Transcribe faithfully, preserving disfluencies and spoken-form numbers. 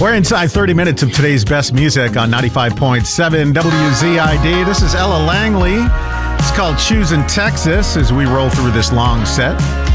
We're inside thirty minutes of today's best music on ninety-five point seven W Z I D. This is Ella Langley. It's called Choosing Texas as we roll through this long set.